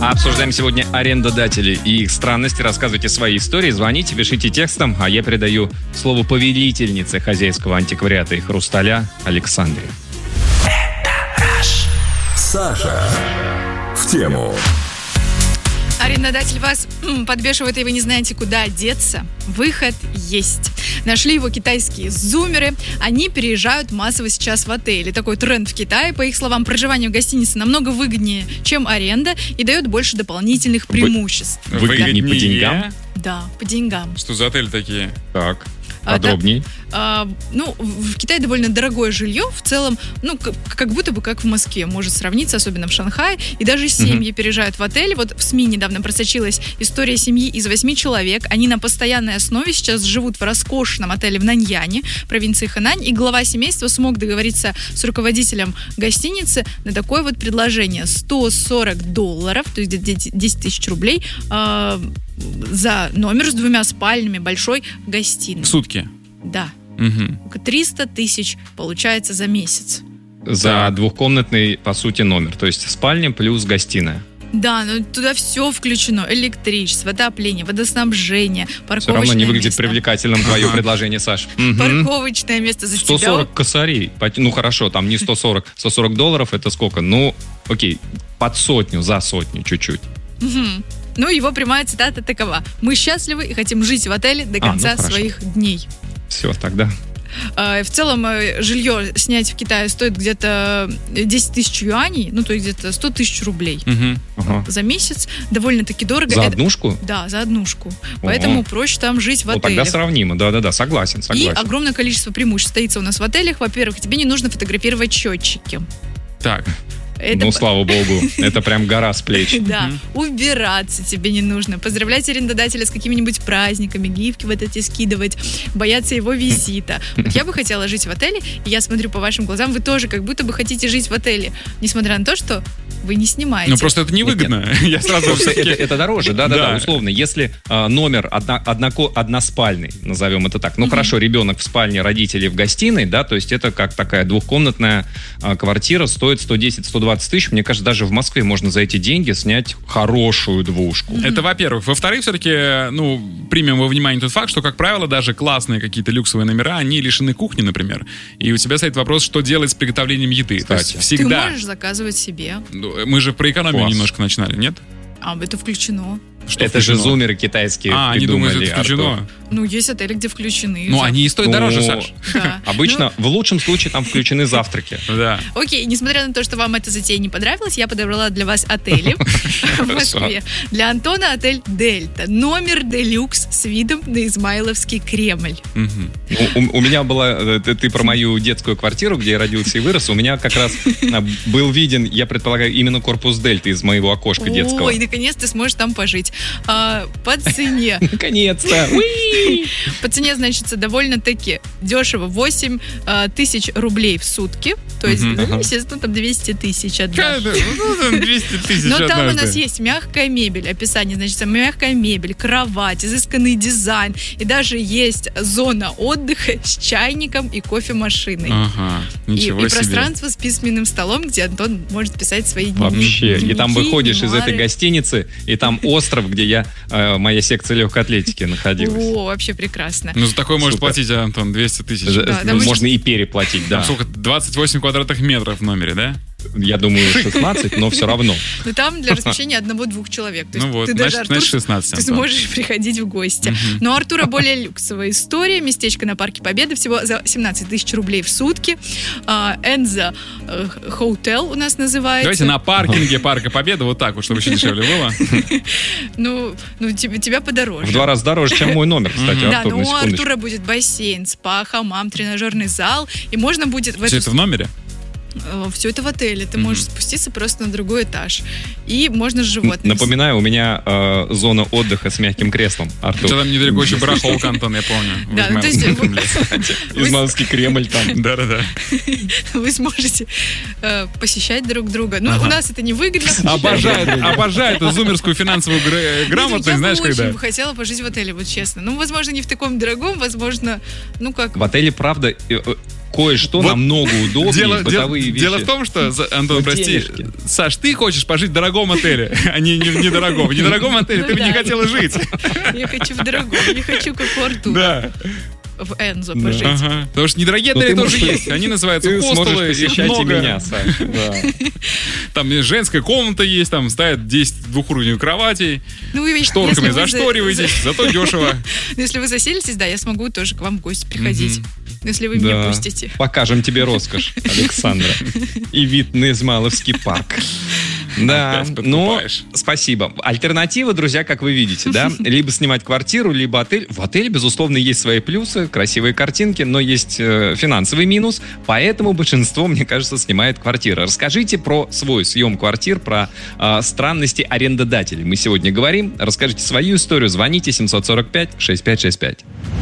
Обсуждаем сегодня арендодателей и их странности. Рассказывайте свои истории, звоните, пишите текстом, а я передаю слово повелительнице хозяйского антиквариата и хрусталя Александре. Саша в тему. Арендодатель вас подбешивает, и вы не знаете, куда деться. Выход есть. Нашли его китайские зумеры. Они переезжают массово сейчас в отели. Такой тренд в Китае. По их словам, проживание в гостинице намного выгоднее, чем аренда, и дает больше дополнительных преимуществ. Выгоднее по деньгам? Да, по деньгам. Что за отели такие? Так. Подробней. В Китае довольно дорогое жилье. В целом, как будто бы как в Москве. Может сравниться, особенно в Шанхае. И даже семьи переезжают в отели. Вот в СМИ недавно просочилась история семьи из 8 человек. Они на постоянной основе сейчас живут в роскошном отеле в Наньяне, провинции Хэнань. И глава семейства смог договориться с руководителем гостиницы на такое вот предложение. $140, то есть где-то 10 тысяч рублей, за номер с 2 спальнями, большой гостиной. В сутки? Да. 300 тысяч получается за месяц. За двухкомнатный, по сути, номер. То есть спальня плюс гостиная. Да, но туда все включено. Электричество, отопление, водоснабжение, парковочное место. Все равно не выглядит привлекательным твое предложение, Саш. Парковочное место за 140 косарей. Ну хорошо, там не 140. $140 это сколько? Ну, окей, под сотню, за сотню чуть-чуть. Ну, его прямая цитата такова: «Мы счастливы и хотим жить в отеле до конца своих дней». Все, тогда. В целом, жилье снять в Китае стоит где-то 10 тысяч юаней, ну, то есть где-то 100 тысяч рублей за месяц. Довольно-таки дорого. За однушку? Да, за однушку. Поэтому проще там жить в отеле. Тогда сравнимо, да-да-да, согласен. И огромное количество преимуществ стоится у нас в отелях. Во-первых, тебе не нужно фотографировать счетчики. Так. Слава богу, это прям гора с плеч. Да, убираться тебе не нужно, поздравлять арендодателя с какими-нибудь праздниками, гифки вот эти скидывать, бояться его визита. Вот я бы хотела жить в отеле, и я смотрю по вашим глазам, вы тоже как будто бы хотите жить в отеле, несмотря на то, что вы не снимаете. Ну, просто это невыгодно. Я сразу это дороже, да-да-да, условно. Если номер односпальный, назовем это так, ну хорошо, ребенок в спальне, родители в гостиной, да, то есть это как такая двухкомнатная квартира, стоит 110-120 тысяч. Мне кажется, даже в Москве можно за эти деньги снять хорошую двушку. Это во-первых. Во-вторых, все-таки, примем во внимание тот факт, что, как правило, даже классные какие-то люксовые номера, они лишены кухни, например. И у тебя стоит вопрос, что делать с приготовлением еды. Кстати. То есть всегда... Ты можешь заказывать себе. Мы же про экономию немножко начинали, нет? Это включено. Что это включено? Же зумеры китайские придумали. Они думают, это включено. Артур. Ну, есть отели, где включены. Они и стоят дороже, Саш. Да. Обычно, в лучшем случае, там включены завтраки. Да. Окей, несмотря на то, что вам эта затея не понравилась, я подобрала для вас отели в Москве. Для Антона отель «Дельта». Номер делюкс с видом на Измайловский Кремль. У меня была... Ты про мою детскую квартиру, где я родился и вырос. У меня как раз был виден, я предполагаю, именно корпус «Дельты» из моего окошка детского. Ой, наконец ты сможешь там пожить. По цене. Наконец-то. По цене, значит, довольно-таки дешево. 8 тысяч рублей в сутки. То есть, естественно, там 200 тысяч одна. 200 тысяч. Но там у нас есть мягкая мебель. Описание, значит, мягкая мебель, кровать, изысканный дизайн. И даже есть зона отдыха с чайником и кофемашиной. Ничего себе. И себе. пространство с письменным столом, где Антон может писать свои дневники. Вообще. И там выходишь из этой гостиницы, и там остров, где моя секция легкой атлетики находилась. О, вообще прекрасно. За такое может платить, Антон, 200 тысяч. Можно и переплатить, да. Сколько? 28 квадратных метров в номере, да? Я думаю, 16, но все равно. Но там для размещения 1-2 человек. То есть ты значит, даже, Артур, 16. ты сможешь приходить в гости. Но у Артура более люксовая история. Местечко на Парке Победы всего за 17 тысяч рублей в сутки. Энза Hotel у нас называется. Давайте на паркинге Парка Победы вот так вот, чтобы еще дешевле было. Ну, тебя подороже. В 2 раза дороже, чем мой номер, кстати, Да, Артур, но у Артура будет бассейн, спа, хамам, тренажерный зал. И можно будет... Все это в номере? Все это в отеле. Ты можешь спуститься просто на другой этаж. И можно с животными. Напоминаю, у меня зона отдыха с мягким креслом, Артур. Что там недалеко еще барахолка, Антон, я помню. Да, то есть... Измайловский Кремль там. Да-да-да. Вы сможете посещать друг друга. Ну, у нас это невыгодно. Обожаю эту зумерскую финансовую грамотность, знаешь, когда... Я очень бы хотела пожить в отеле, вот честно. Ну, возможно, не в таком дорогом, возможно, В отеле, правда... кое-что намного удобнее, бытовые вещи. Дело в том, что, Антон, прости, денежки. Саш, ты хочешь пожить в дорогом отеле, а не недорогом. В недорогом отеле ты бы не хотела жить. Я хочу в дорогом, я хочу как у Артура. Да. В Энзо пожить. Ага. Потому что недорогие отели тоже есть. Они называются хостелы. Посещать и меня, Саш. Да. Там женская комната есть, там стоят 10 двухуровневых кроватей. Ну, вы, шторками зашториваетесь, зато дешево. Если вы заселитесь, да, я смогу тоже к вам в гости приходить. Если вы меня пустите. Покажем тебе роскошь, Александра. И вид на Измайловский парк. Да, но спасибо. Альтернатива, друзья, как вы видите, да, либо снимать квартиру, либо отель. В отеле, безусловно, есть свои плюсы, красивые картинки, но есть финансовый минус, поэтому большинство, мне кажется, снимает квартиры. Расскажите про свой съем квартир, про странности арендодателей. Мы сегодня говорим. Расскажите свою историю, звоните 745-6565.